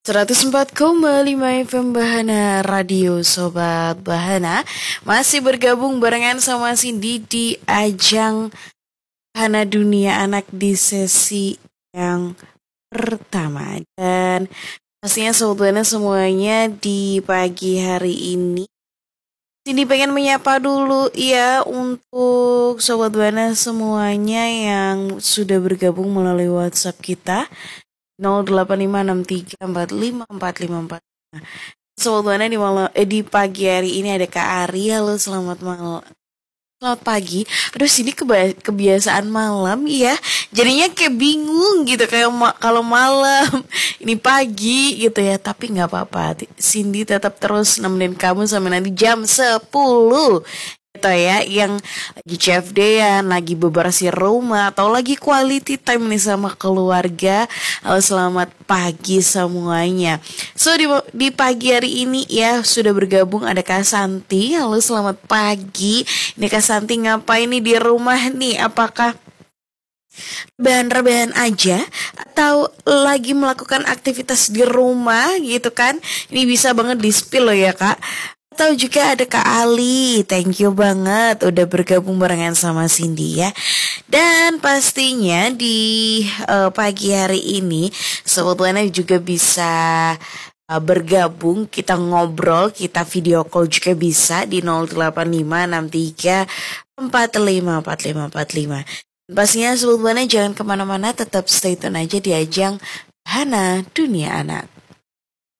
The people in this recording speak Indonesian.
104,5 FM Bahana Radio Sobat Bahana. Masih bergabung barengan sama Cindy di ajang Bahana Dunia Anak di sesi yang pertama. Dan pastinya Sobat Bahana semuanya di pagi hari ini Cindy pengen menyapa dulu ya untuk Sobat Bahana semuanya yang sudah bergabung melalui WhatsApp kita 0856345454. Sobat di pagi hari ini ada Kak Ari. Halo, selamat malam. Selamat pagi. Aduh, sini kebiasaan malam ya. Jadinya kayak bingung gitu kayak kalau malam ini pagi gitu ya. Tapi nggak apa-apa. Cindy tetap terus nemenin kamu sampai nanti jam 10 gitu ya, yang lagi CFD-an, lagi bebersih rumah atau lagi quality time nih sama keluarga. Halo, selamat pagi semuanya. So di pagi hari ini ya sudah bergabung ada Kak Santi. Halo, selamat pagi. Ini Kak Santi ngapain nih di rumah nih? Apakah rebahan-rebahan aja atau lagi melakukan aktivitas di rumah gitu kan? Ini bisa banget di spill loh ya Kak. Atau juga ada Kak Ali, thank you banget udah bergabung barengan sama Cindy ya. Dan pastinya di pagi hari ini Sobat Buana juga bisa bergabung, kita ngobrol, kita video call juga bisa di 085634545545. Pastinya Sobat Buana jangan kemana-mana, tetap stay tune aja di ajang Bahana Dunia Anak.